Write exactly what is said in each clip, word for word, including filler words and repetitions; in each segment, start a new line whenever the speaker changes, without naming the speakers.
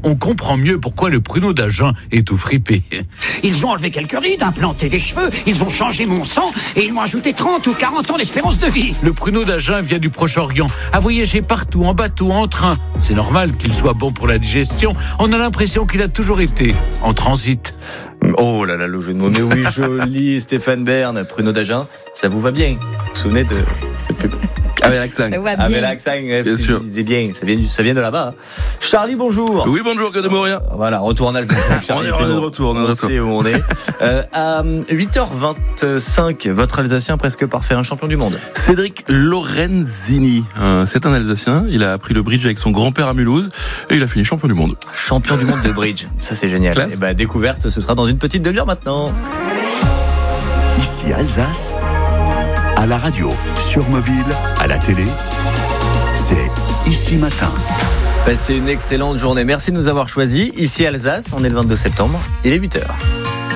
on comprend mieux pourquoi le pruneau d'Agen est tout fripé.
Ils ont enlevé quelques rides, implanté des cheveux, ils ont changé mon sang et ils m'ont ajouté trente ou quarante ans d'espérance de vie.
Le pruneau d'Agen vient du Proche-Orient, a voyagé partout, en bateau, en train. C'est normal qu'il soit bon pour la digestion. On a l'impression qu'il a toujours été en transit.
Oh là là, le jeu de mots. Mais oui, joli, Stéphane Bern, pruneau d'Agen, ça vous va bien. Vous vous souvenez de cette pub?
Avec l'accent.
Avec l'accent, ouais, bien sûr. Je disais bien, ça vient, du, ça vient de là-bas. Hein. Charlie, bonjour.
Oui, bonjour, que de Moria.
Voilà, retour en Alsace. Charlie,
on est, on est de retour, on est de retour.
On sait où on est. euh, à huit heures vingt-cinq, votre Alsacien presque parfait, un champion du monde.
Cédric Lorenzini, euh, c'est un Alsacien. Il a appris le bridge avec son grand-père à Mulhouse et il a fini champion du monde.
Champion du monde de bridge, ça c'est génial.
Classe.
Et bah, découverte, ce sera dans une petite demi-heure maintenant.
Ici Alsace, à la radio, sur mobile, à la télé, c'est Ici Matin.
Passez une excellente journée. Merci de nous avoir choisis. Ici Alsace, on est le vingt-deux septembre, il est huit heures.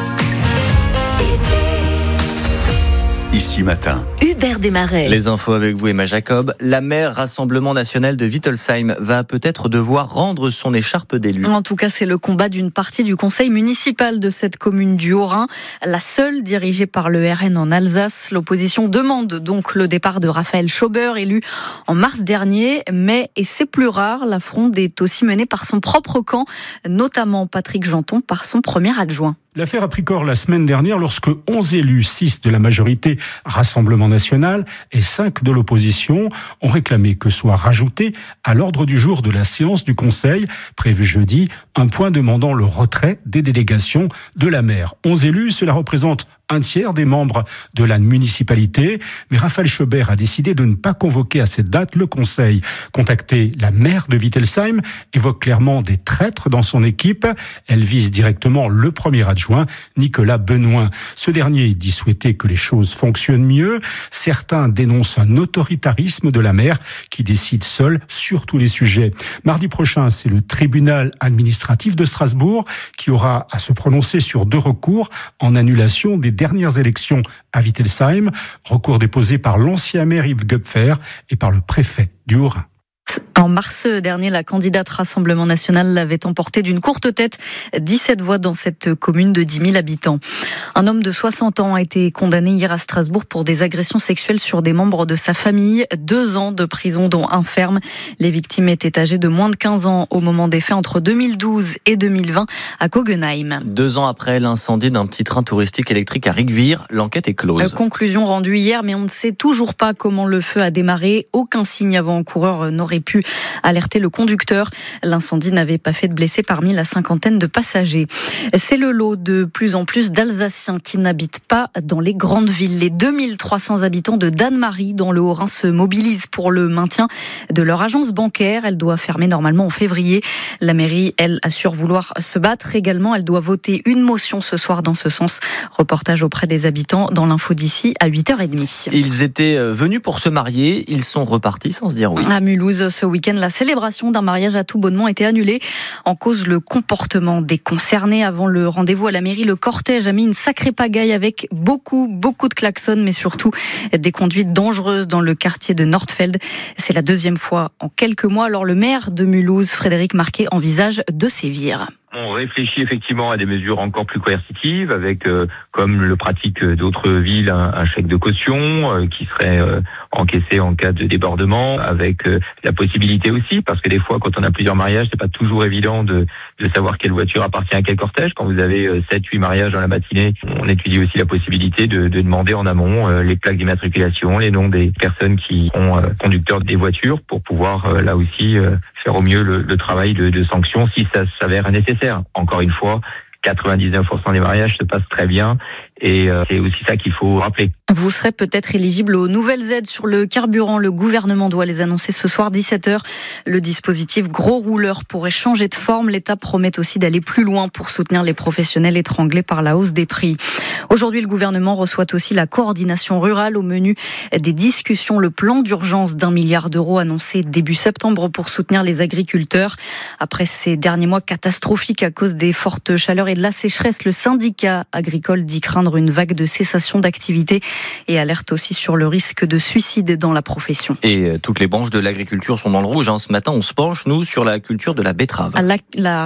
Ici Matin.
Hubert Desmarais.
Les infos avec vous, Emma Jacob. La maire Rassemblement National de Wittelsheim va peut-être devoir rendre son écharpe d'élu.
En tout cas, c'est le combat d'une partie du conseil municipal de cette commune du Haut-Rhin, la seule dirigée par le R N en Alsace. L'opposition demande donc le départ de Raphaël Schober, élu en mars dernier. Mais, et c'est plus rare, la fronde est aussi menée par son propre camp, notamment Patrick Janton par son premier adjoint.
L'affaire a pris corps la semaine dernière lorsque onze élus, six de la majorité Rassemblement National et cinq de l'opposition, ont réclamé que soit rajouté à l'ordre du jour de la séance du Conseil, prévu jeudi, un point demandant le retrait des délégations de la maire. onze élus, cela représente un tiers des membres de la municipalité. Mais Raphaël Schober a décidé de ne pas convoquer à cette date le Conseil. Contacté, la maire de Wittelsheim évoque clairement des traîtres dans son équipe. Elle vise directement le premier adjoint, Nicolas Benoît. Ce dernier dit souhaiter que les choses fonctionnent mieux. Certains dénoncent un autoritarisme de la maire qui décide seule sur tous les sujets. Mardi prochain, c'est le tribunal administratif de Strasbourg qui aura à se prononcer sur deux recours en annulation des dernières élections à Wittelsheim, recours déposé par l'ancien maire Yves Gupfer et par le préfet du Haut-Rhin.
En mars dernier, la candidate Rassemblement National l'avait emporté d'une courte tête, dix-sept voix dans cette commune de dix mille habitants. Un homme de soixante ans a été condamné hier à Strasbourg pour des agressions sexuelles sur des membres de sa famille. Deux ans de prison, dont un ferme. Les victimes étaient âgées de moins de quinze ans au moment des faits entre deux mille douze et deux mille vingt à Kogenheim.
Deux ans après l'incendie d'un petit train touristique électrique à Rigvir, l'enquête est close.
La conclusion rendue hier, mais on ne sait toujours pas comment le feu a démarré. Aucun signe avant-coureur n'aurait pu alerter le conducteur. L'incendie n'avait pas fait de blessés parmi la cinquantaine de passagers. C'est le lot de plus en plus d'Alsaciens qui n'habitent pas dans les grandes villes. Les deux mille trois cents habitants de Dannemarie dans le Haut-Rhin se mobilisent pour le maintien de leur agence bancaire. Elle doit fermer normalement en février. La mairie, elle, assure vouloir se battre également. Elle doit voter une motion ce soir dans ce sens. Reportage auprès des habitants dans l'info d'ici à huit heures trente.
Ils étaient venus pour se marier. Ils sont repartis sans se dire oui.
À Mulhouse, ce week-end, la célébration d'un mariage à tout bonnement était annulée. En cause, le comportement des concernés. Avant le rendez-vous à la mairie, le cortège a mis une sacrée pagaille avec beaucoup, beaucoup de klaxons, mais surtout des conduites dangereuses dans le quartier de Nordfeld. C'est la deuxième fois en quelques mois. Alors le maire de Mulhouse, Frédéric Marquet, envisage de sévir.
On réfléchit effectivement à des mesures encore plus coercitives, avec, euh, comme le pratiquent d'autres villes, un, un chèque de caution euh, qui serait euh, encaissé en cas de débordement, avec euh, la possibilité aussi, parce que des fois, quand on a plusieurs mariages, c'est pas toujours évident de, de savoir quelle voiture appartient à quel cortège. Quand vous avez euh, sept, huit mariages dans la matinée, on étudie aussi la possibilité de, de demander en amont euh, les plaques d'immatriculation, les noms des personnes qui sont euh, conducteurs des voitures, pour pouvoir euh, là aussi euh, faire au mieux le, le travail de, de sanction si ça s'avère nécessaire. Encore une fois, quatre-vingt-dix-neuf pour cent des mariages se passent très bien et euh, c'est aussi ça qu'il faut rappeler.
Vous serez peut-être éligible aux nouvelles aides sur le carburant. Le gouvernement doit les annoncer ce soir dix-sept heures. Le dispositif gros rouleur pourrait changer de forme. L'État promet aussi d'aller plus loin pour soutenir les professionnels étranglés par la hausse des prix. Aujourd'hui, le gouvernement reçoit aussi la coordination rurale. Au menu des discussions, le plan d'urgence d'un milliard d'euros annoncé début septembre pour soutenir les agriculteurs. Après ces derniers mois catastrophiques à cause des fortes chaleurs et de la sécheresse, le syndicat agricole dit craindre une vague de cessation d'activité et alerte aussi sur le risque de suicide dans la profession.
Et toutes les branches de l'agriculture sont dans le rouge. Ce matin, on se penche, nous, sur la culture de la betterave.
La, la